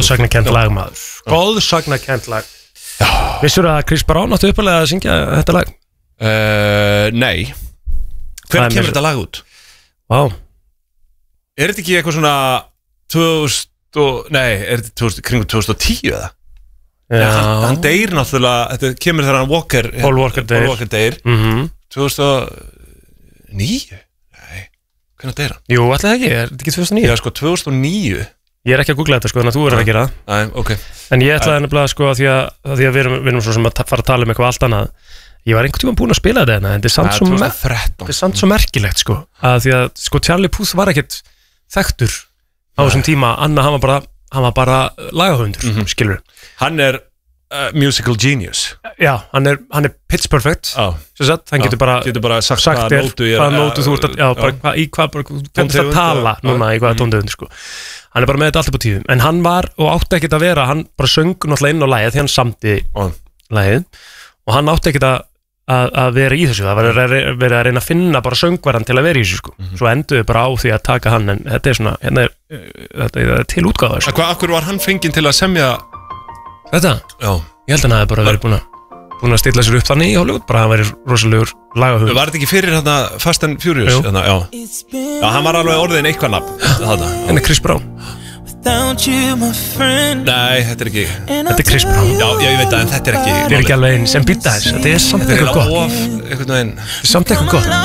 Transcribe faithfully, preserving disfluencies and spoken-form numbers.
Góðsagnakent lag maður Góðsagnakent lag Vissur að Chris Brown áttu uppalega að syngja þetta lag? Uh, nei Hvernig kemur þetta lag út? Vá wow. Er þetta ekki eitthvað svona tvöþúsund og, Nei, er þetta kringum tvö þúsund og tíu eða? Já Hann, hann deyr náttúrulega Þetta kemur þegar hann Walker Paul Walker deyr, Walker deyr. Mm-hmm. tvö þúsund og níu? Nei, hvernig deyr hann? Jú, alltaf ekki, er þetta ekki tvö þúsund og níu? Já, sko, tvö þúsund og níu Ég er ekki að googla þetta sko, þannig að þú verður að gera það Æ, ok En ég ætlaði nefnilega sko að því að, að, því að við, erum, við erum svo sem að fara að tala um eitthvað allt annað Ég var einhvern tímann búinn að spila þetta en þetta er samt, svo, mer þetta er samt svo merkilegt sko að því að sko Charlie Puth var ekkert þekktur á þessum tíma Anna, hann var bara, hann var bara lagahöfundur, mm -hmm. skilur Hann er uh, musical genius Já, hann er, hann er pitch perfect ah. Sagt, hann ah. getur bara, getur bara sagt, sagt hvaða nótu ég er hvaða nótu þú ert að, já, bara, hva, í hvað, bara, hvernig það tala núna í hvaða tóntegund sko Hann er bara með þetta alltaf på tíðum En hann var, og átti ekkert að vera Hann bara söng náttúrulega inn á lagið Því hann samti ah. lagið Og hann átti ekkert að, að, að vera í þessu Það var verið að reyna að finna bara söngvaran Til að vera í þessu sko mm-hmm. Svo enduðu bara á því að taka hann En þetta er svona, hérna er, þetta er til útgáða sko. Hvað, akkur var hann fenginn til að semja Þetta? Já Ég held að hann hafi bara verið búin að Búin að stilla sér upp þannig í Hollywood Bara hann væri rosalegur lagahöfundur Var þetta ekki fyrir hérna Fast and Furious? Hérna, já. já, hann var alveg orðin eitthvað nafn En er Chris Brown? Nei, þetta er ekki Þetta er Chris Brown Já, já ég veit það, en þetta er ekki Þetta er ekki alveg eins En býta þess, þetta er samt eitthvað gott Þetta er samt eitthvað gott